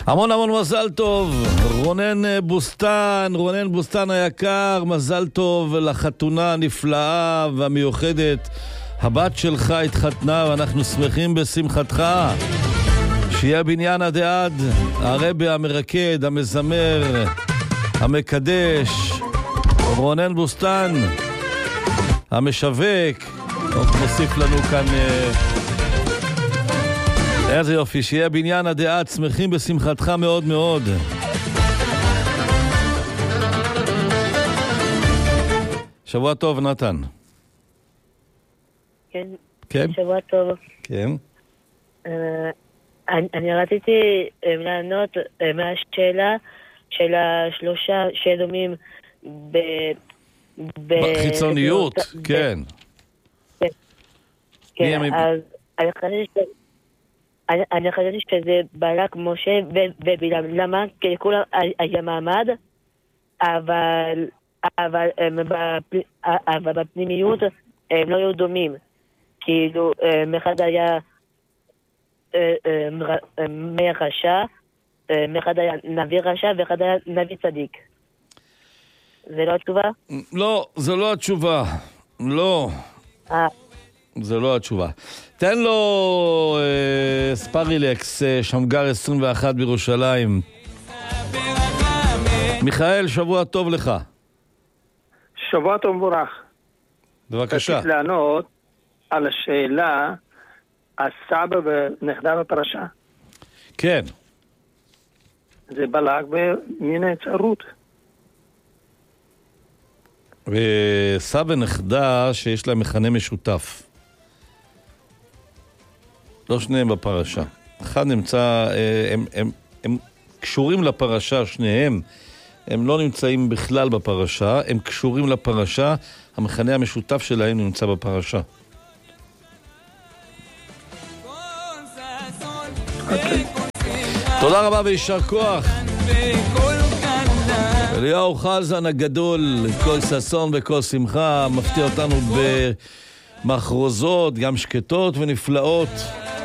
המון המון מזל טוב, רונן בוסטן היקר, מזל טוב לחתונה הנפלאה והמיוחדת. הבת שלך התחתנה ואנחנו שמחים בשמחתך. שיהיה בניין עד עד, הרבי המרקד, המזמר, המקדש, רונן בוסטן, המשווק, מוסיף לנו כאן... איזה יופי, שיהיה בניין עד עד, שמחים בשמחתך מאוד מאוד. שבוע טוב, נתן. כן. כן? שבוע טוב. כן. אני רציתי לענות מהשאלה של השלושה שדומים בחיצוניות, כן. כן, אז אני חשבתי שזה בלק, משה ובלעם. למה? כי לכולם היה מעמד, אבל בפנימיות הם לא היו דומים. כאילו, אחד היה מאיר רשע, אחד היה נביא רשע ואחד היה נביא צדיק. זה לא התשובה? לא, זה לא התשובה. לא. זה לא התשובה. תן לו ספרילקס, שמגר 21 בירושלים. מיכאל, שבוע טוב לך. שבוע טוב מבורך. בבקשה. רציתי לענות על השאלה, הסבא ונכדה בפרשה. כן. זה בלק במין היצרות. וסבא ונכדה שיש להם מכנה משותף. לא שניהם בפרשה. אחד נמצא, הם קשורים לפרשה, שניהם. הם לא נמצאים בכלל בפרשה, הם קשורים לפרשה, המכנה המשותף שלהם נמצא בפרשה. תודה רבה וישר כוח. אליהו חזן הגדול, כל ששון וכל שמחה, מפתיע אותנו במחרוזות, גם שקטות ונפלאות.